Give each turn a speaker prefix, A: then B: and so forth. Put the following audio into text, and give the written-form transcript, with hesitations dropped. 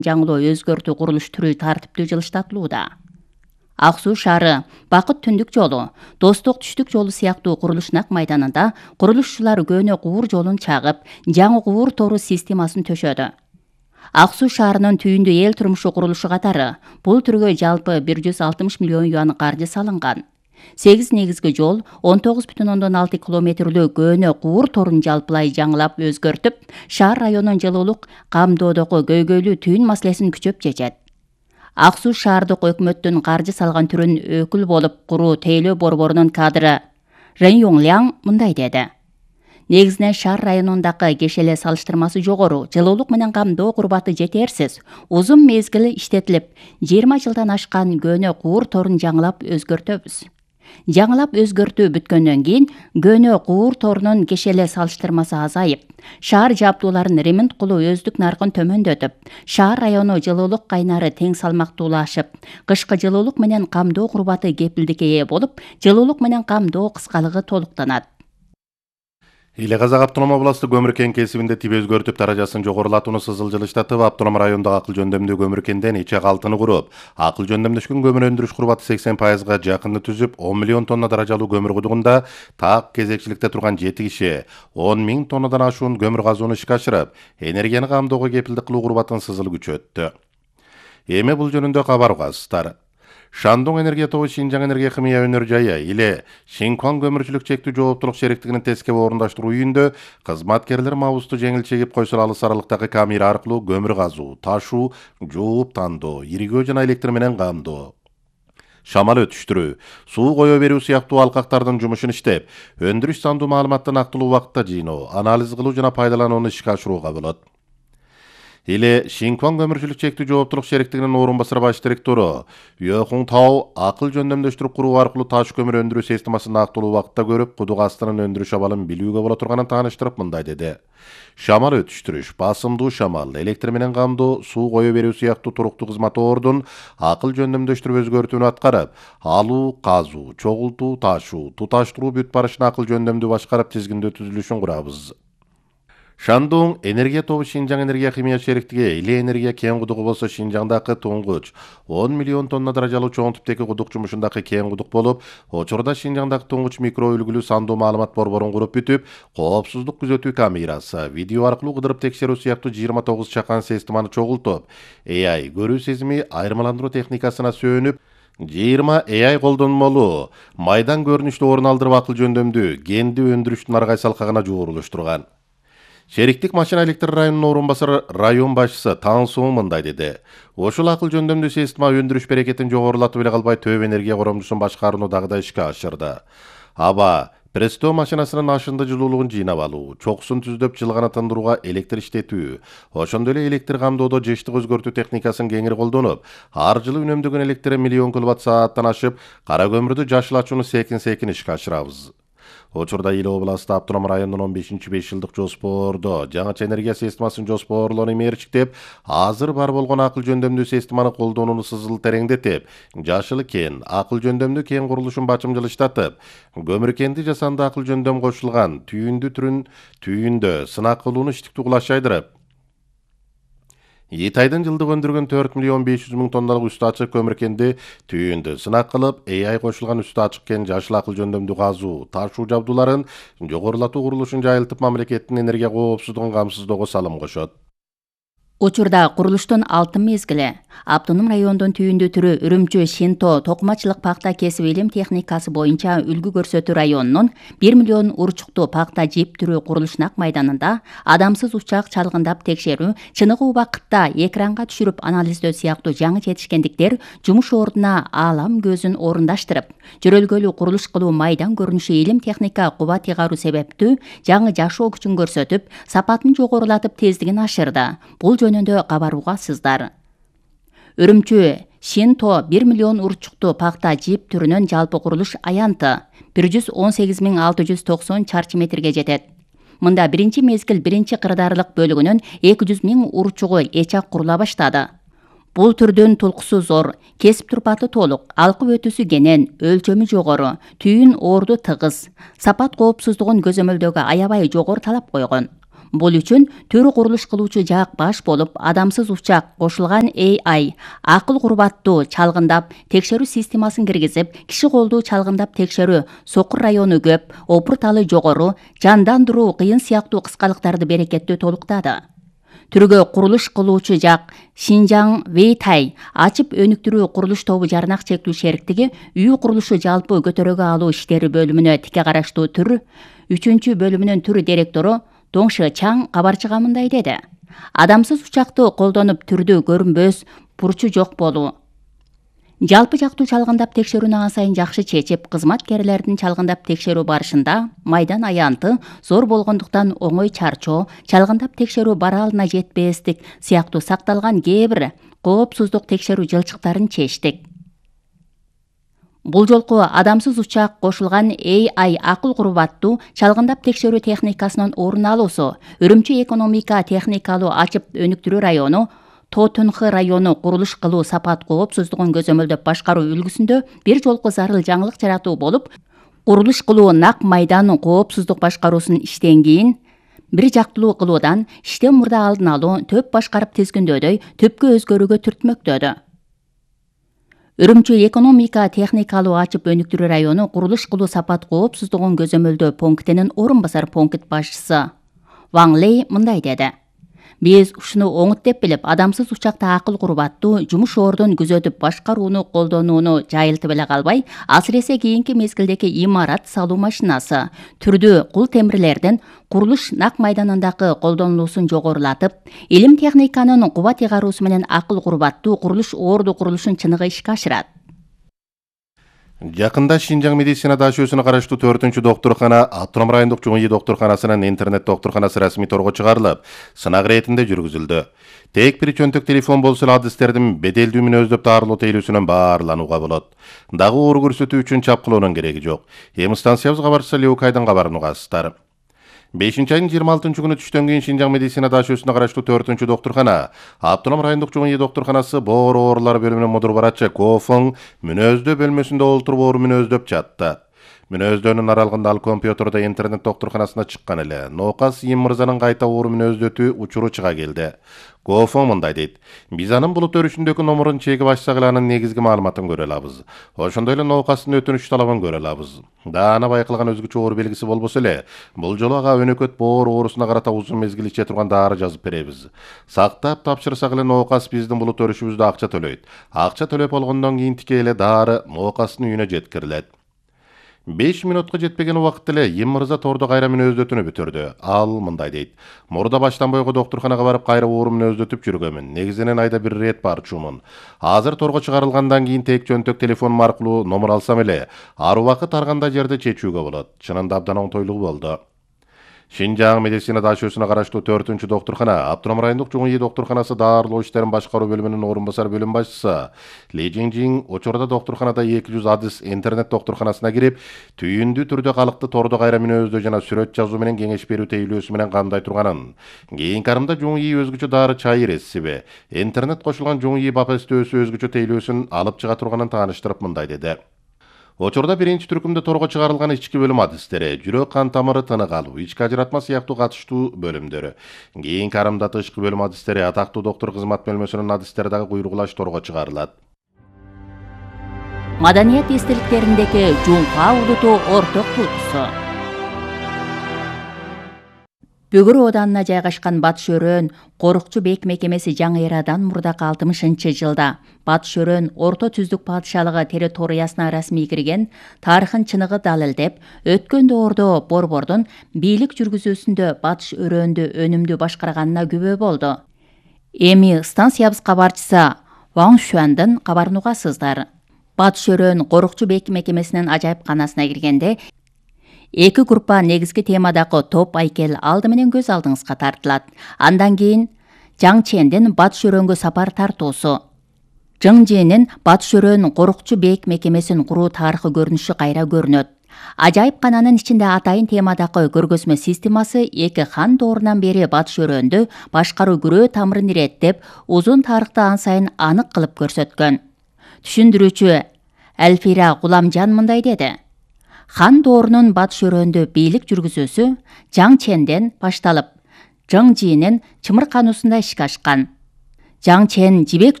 A: жаңылоо өзгөртүү курулуш түрү тартиптүү жылыштатылууда. Ак Суу шаары, Бакыт түндүк жолу, Достук түштүк жолу сыяктуу курулушнак майданында курулушчулар Көнө куур жолун чагып, жаңы куур тору системасын төшөдү. Ак Суу шаарынын түйүндү эл турмушу курулушу катары бул түргө жалпы 160 миллион юан каржы салынган. 8 негизги жол, 19,6 километрлүү Көнө куур торун жалпылай жаңылап өзгөртүп, шаар районунун жылуулук камдоодогу көйгөйлүү түйүн маселесин күчөп чечет. Ак Суу шаардык өкмөттүн каржы салган түрүн өкүл болуп куруу тейлөө борборунун кадры Рен Йоңляң мындай деди. Негизинен шаар районундагы кешеле салыштырмасы жогору, жылуулук менен камдоо курбаты жетерсиз, узун мезгил иштетилип, 20 жылдан ашкан Көнө куур торун жаңылап өзгөртөбүз. Жаңылап өзгөртүү бүткөндөн кийин Көнө куур торунун кешеле салыштырмасы азайып, шаар жабдууларын ремонт кылуу өздүк наркын төмөндөтүп, шаар району жылуулук кайнары тең салмактуулашып, кышкы жылуулук менен камдоо курбаты кепилдикке ээ болуп, жылуулук менен камдоо кыскалыгы толуктанат.
B: Иле Казак автоном областы көмүр кен кесибинде тип өзгөртүп даражасын жогорулатууну сызыл жылыштатып, автоном райондогу акыл жөндөмдүү көмүр кенден ичек алтыны куруп, акыл жөндөмдөшкөн көмүр өндүрүш курбаты 80%га жакынды түзүп, 10 миллион тонна даражалуу көмүр кудугунда так кезекчиликте турган 7 киши 10 миң тоннадан ашуун көмүр казууну ишке ашырып, энергияны камдоого кепилдик кылуу курбатын сызыл күчөттү. Эми бул жөнүндө кабар угасыздар. Шандон энергия тобу Шинжаң энергия химия өнөр жайы иле Шинкуан көмүрчүлүк чектүү жооптулук шериктигинин тескеп орундаштыруу үйүндө кызматкерлер мабусту жеңил чегип койсо алыс аралыктагы камера аркылуу көмүр казуу, ташуу, жууп тандоо, иригөө жана электр менен камдоо, шамал өтүштүрүү, суу кое берүү сыяктуу алкактардын жумушун иштеп, өндүрүш сандуу маалыматтын актылуу убакытта жыйноо, анализ кылуу жана пайдаланууну ишке ашырууга болот. Иле Шинкуан көмүрчүлүк чектүү жооптулук шериктигинин орун басар баш директору Йохун Тау акыл жөндөмдөштүрүп куруу аркылуу таш көмүр өндүрүү системасын актылуу убакытта көрүп, кудук астынын өндүрүш абалын билүүгө боло турганын тааныштырып мындай деди. Шамал өтүштүрүш, басымдуу шамал, электр менен камдоо, суу кое берүү сыяктуу туруктуу кызматордун акыл жөндөмдөштүрүп өзгөртүүнү аткарып, алуу, казуу, чогултуу, ташуу, туташтыруу бүт барышын акыл жөндөмдүү башкарып тизгиндөө түзүлүшүн курабыз. Шандон энергия тобу Шинжаң энергия химия шериктиги иле энергия кен кудугу болсо Шинжаңдагы туңгуч 10 миллион тонна даражалуу чоң типтеги кудук жумушундагы кен кудук болуп, учурда Шинжаңдагы туңгуч микро үлгүлүү сандуу маалымат борборун куруп бүтүп, коопсуздук күзөтүү камерасы, видео аркылуу кыдырып текшерүү сыяктуу 29 чакан системаны чогултуп, AI көрүү сезими айырмаландыруу техникасына сөөнүп, 20 AI колдонмолуу майдан көрүнүштө орун алдырып акыл жөндөмдүү кенди өндүрүштүн аргай салкагына жуурулуштурган. Шериктик машина электр районунун орун басары район башчысы Таңсуу мындай деди. Ошол акыл жөндөмдүү система өндүрүш берекетин жогорулатып эле калбай, төп энергия коромчусун башкарууну дагы да ишке ашырды. Аба пресстөө машинасынын ашынды жылуулугун жыйнап алуу, чокусун түздөп жылганы тындырууга электр иштетүү, ошондой эле электр камдоодо жыштык өзгөртүү техникасын кеңири колдонуп, ар жылы үнөмдөгөн электр миллион киловатт-сааттан ашып, кара көмүрдү жашыл ачууну секин ишке ашырабыз. Учурда Иле областы автоном районунун 15-5 жылдык жоспордо жаңыча энергия системасын жоспорлоону мерчиктеп, азыр бар болгон акыл жөндөмдүү системаны колдонууну сызыл тереңдетип, жашыл кен, акыл жөндөмдүү кен курулушун бачымжылыштатып, көмүр кенди жасанды акыл жөндөм кошулган түйүндү түрүн түйүндө сынак кылууну иштиктүү кылашайдырып, Итайдын жылдык өндүргөн 4 миллион 500 миң тонналык үстү ачык көмүр кенди түйүндө сынак кылып, AI кошулган үстү ачык кен жашыл акыл жөндөмдүү казуу, ташуу жабдууларын жогорулатуу курулушун жайылтып, мамлекеттин энергия коопсуздугун камсыздоого салым кошот.
A: Учурда курулуштун алтын мезгили. Автоном райондун түйүндү түрү Үрүмчү Шинто токумачылык пакта кесип илим техникасы боюнча үлгү көрсөтүү районунун 1 миллион урчуктуу пакта жип түрү курулушнак майданында адамсыз учак чалгындап текшерүү, чыныгы убакытта экранга түшүрүп анализдөө сыяктуу жаңы жетишкендиктер жумуш ордуна аалам көзүн орундаштырып, жөрөлгөлүү курулуш кылуу майдан көрүнүшү илим техника кубат ыйгаруу себептүү жаңы жашоо күчүн көрсөтүп, сапатын жогорулатып тездигин ашырды. Бул жөнүндө кабар угасыздар. Үрүмчү Шинто 1 миллион урчуктуу пакта жип түрүнүн жалпы курулуш аянты 118.690 чарчы метрге жетет. Мында биринчи мезгил биринчи кырдаарлык бөлүгүнүн 200 миң урчугу эчак курула баштады. Бул түрдүн тулкусу зор, кесип турпаты толук, алкып өтүүсү кенен, өлчөмү жогору, түйүн орду тыгыз, сапат коопсуздугун көзөмөлдөөгө аябай жогору талап койгон. Бул үчүн төрү курулуш кылуучу жак баш болуп, адамсыз учак кошулган AI акыл курбаттуу чалгындап текшерүү системасын киргизип, киши колдуу чалгындап текшерүү, сокур району көп, опурталы жогору, жандандыруу кыйын сыяктуу кыскалыктарды берекеттүү толуктады. Түргө курулуш кылуучу жак Шинжаң Вейтай ачып өнүктүрүү курулуш тобу жарнак чектүү шериктиги үй курулушу жалпы көтөрөгө алуу иштери бөлүмүнө тике караштуу түр 3-бөлүмүнүн түр директору Доңшы Чаң кабарчыга мындай деди. Адамсыз учакты колдонуп түрдү көрүнбөс бурчу жок болуу. Жалпы жактуу чалгындап текшерүүнү ан сайын жакшы чечип, кызматкерлердин чалгындап текшерүү барышында майдан аянты зор болгондуктан оңой чарчоо, чалгындап текшерүү баралына жетпестик сыяктуу сакталган кээ бир коопсуздук текшерүү жылчыктарын чечтик. Бул жолку адамсыз учак кошулган AI акыл курбаттуу чалгындап текшерүү техникасынын орун алуусу Үрүмчү экономика техникалуу ачып өнүктүрүү району Тотунхы району курулуш кылуу сапат коопсуздугун көзөмөлдөп башкаруу үлгүсүндө бир жолку зарыл жаңылык жаратуу болуп, курулуш кылуу нак майдан коопсуздук башкаруусун иштен кийин бир жактылуу кылуудан иштен мурда алдын алуу, төп башкарып тизгиндөөдөй түпкү өзгөрүүгө түртмөктөдү. Үрүмчү экономика техникалуу ачып өнүктүрүү району курулуш кылуу сапат коопсуздугун көзөмөлдөө пунктинин орун басар пункт башчысы Ваң Лей мындай деди. Биз ушуну оңут деп билип, адамсыз учакта акыл курбаттуу жумуш ордун күзөтүп башкарууну колдонууну жайылтып эле калбай, асыресе кийинки мезгилдеги имарат салуу машинасы, түрдүү кул темирлердин курулуш нак майданындагы колдонулуусун жогорулатып, илим техниканын кубат ыйгаруусу менен акыл курбаттуу курулуш орду курулушун чыныгы ишке ашырат.
B: Жакында Шинжаң медицина дашөөсүнө караштуу 4-доктуркана Автоном райондук чоң үй доктурканасынын интернет доктурканасы расмий торго чыгарылып, сынак иретинде жүргүзүлдү. Тек бир чөнтөк телефон болсо эле адистердин беделдүү мүнөздөп таарылуу тейлүүсүнөн баарланууга болот. Дагы оор көрсөтүү үчүн чапкылоонун кереги жок. Эми станциябыз кабарчысы Леукайдын кабарын угасыздар. 5-айдын 26-күнү түштөн кийин Шинжаң медицина дашөөсүнө караштуу 4-доктуркана Автоном райондук чоң үй доктурканасы боор оорулар бөлүмүнүн мудур барачы Кофың мүнөздөө бөлмөсүндө олтуруп оор мүнөздөп жатты. Мүнөздөөнүн аралыгында ал компьютерде интернет доктурканасына чыккан эле. Ноокас Им мырзанын кайта оор мүнөздөтүү учуру чыга келди. Кофың мындай дейт. Биз анын булут өрүшүндөгү номерун чегип ачсак эле анын негизги маалыматын көрө алабыз. Ошондой эле ноокастын өтүнүч талабын көрө алабыз. Даана байкалган өзгөчө оор белгиси болбосо эле, бул жолу ага өнөкөт боор оорусуна карата узун мезгил иче турган дары жазып беребиз. Сактап тапшырсак эле ноокас биздин булут өрүшүбүздө акча төлөйт. Акча төлөп болгондон кийин тике эле дары ноокастын үйүнө жеткирилет. 5 минутка жетпеген убакытта эле Им мырза тордо кайра мүнөздөтүүнү бүтүрдү. Ал мындай дейт. Мурда баштан бойго доктурканага барып кайра оор мүнөздөтүп жүргөмүн. Негизинен айда бир рет барчумун. Азыр торго чыгарылгандан кийин тек чөнтөк телефонум аркылуу номер алсам эле, ар убакыт ар кандай жерде чечүүгө болот. Чынында абдан оңтойлугу болду. Шинжаң медицина дашөөсүнө караштуу 4-доктуркана Автоном райондук чоң үй доктурканасы даарылоо иштерин башкаруу бөлүмүнүн орун басар бөлүм башчысы Ли Жиңжиң учурда доктурканада 200 адис интернет доктурканасына кирип, түйүндүү түрдө калыкты тордо кайра мүнөздөө жана сүрөт жазуу менен кеңеш берүү тейлөөсү менен камдай турганын, кийинки арымда чоң үй өзгөчө дары чай рецепти, интернет кошулган чоң үй бапестөөсү өзгөчө тейлөөсүн алып чыга турганын тааныштырып мындай деди. Учурда биринчи түркүмдө торго чыгарылган ички бөлүм адистери, жүрөк кан тамыры тынык алуу, ички ажыратма сыяктуу катыштуу бөлүмдөрү. Кийинки арымда тышкы бөлүм адистери, атактуу доктур кызмат бөлмөсүнүн адистери дагы куйругулаш торго чыгарылат.
A: Маданият эстеликтериндеги Жумпа улуту орток туутусу. Бөгөр оданына жайгашкан Батыш Өрөн Корукчу бек мекемеси жаңы эрадан мурдакы 60-жылда Батыш Өрөн орто түздүк падышалыгы территориясына расмий кирген, тарыхын чыныгы далилдеп, өткөн доордо Борбордун бийлик жүргүзүүсүндө Батыш Өрөндү өнүмдүү башкарганына күбө болду. Эми станциябыз кабарчысы Ваң Шуандын кабарын угасыздар. Батыш Өрөн Корукчу бек мекемесинин ажайыпканасына киргенде, эки группа негизги темадагы топ айкел алды менен көз алдыңызга тартылат. Андан кийин Жаң Чендин Батыш Өрөнгө сапар тартуусу. Жыңжинин Батыш Өрөн Корукчу бек мекемесин куруу тарыхы көрүнүшү кайра көрүнөт. Ажайыпкананын ичинде атайын темадагы көргөзмө системасы эки хан доорунан бери Батыш Өрөндү башкаруу күрөө тамырын иреттеп, узун тарыхты ан сайын анык кылып көрсөткөн. Түшүндүрүүчү Әлфира Гуламжан мындай деди. Хан доорунун Батыш Өрөндү бийлик жүргүзүүсү Жаң Ченден башталып, Жаң Жиэнен чымыр кануусунда ишке ашкан. Жаң Чен жибек